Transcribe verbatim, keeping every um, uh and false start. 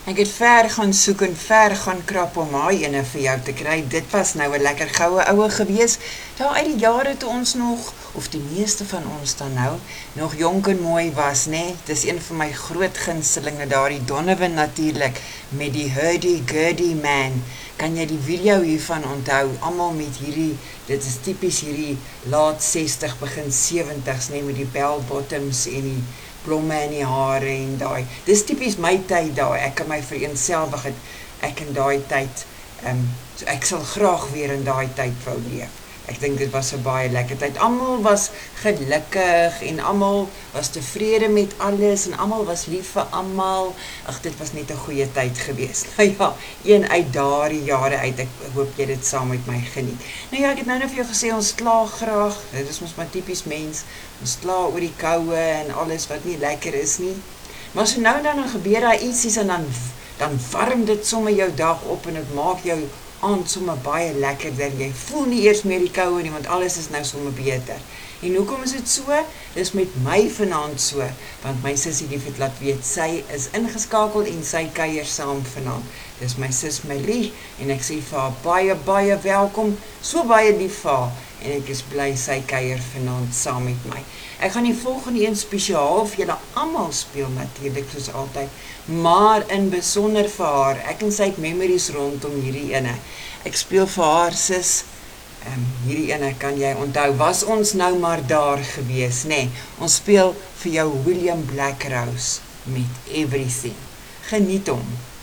Ek het ver gaan soek en ver gaan krap om haar ene vir jou te kry. Dit was nou 'n lekker goue oue gewees. Daar uit die jare toe ons nog, of die meeste van ons dan nou, nog jonk en mooi was, né? Nee? Dis een van my groot gunstelinge daar, die Donovan natuurlik, met die hurdy-gurdy man. Kan jy die video hiervan onthou? Almal met hierdie, dit is typies hierdie laat sestig, begin sewentigs, né? Nee? Met die bell bottoms en die blomme in die hare en daai. Dis typies my tyd daar. Ek kan my vereenselwig het ek in daai tyd. Um, so ek sal graag weer in daai tyd wou leef. Ek dink dit was 'n baie lekker tyd. Almal was gelukkig en almal was tevrede met alles en almal was lief vir almal. Ag, dit was net 'n goeie tyd gewees. Nou ja, een uit daardie jare uit. Ek hoop jy dit saam met my geniet. Nou ja, ek het nou net vir jou gesê ons kla graag. Dit is ons maar tipies mens. Ons kla oor die koue en alles wat nie lekker is nie. Maar so nou dan, dan gebeur daar ietsies en dan dan warm dit sommer jou dag op en dit maak jou aand sommer baie lekkerder. Jy voel nie eers meer die koue nie, want alles is nou sommer beter. En hoekom is dit so? Dis met my vanaand so, want my sussie lief het laat weet, sy is ingeskakel en sy kuier saam vanaand. Dis my sis Marie, en ek sê vir haar baie, baie welkom, so baie lief vir haar, en ek is bly sy kuier vanaand saam met my. Ek gaan die volgende een spesiaal vir julle almal speel natuurlik soos altyd, maar in besonder vir haar. Ek en sy het memories rondom hierdie ene. Ek speel vir haar sis. Um, hierdie ene kan jy onthou, was ons nou maar daar gewees, nê? Nee, ons speel vir jou William Blackrose met Everything. Geniet hom.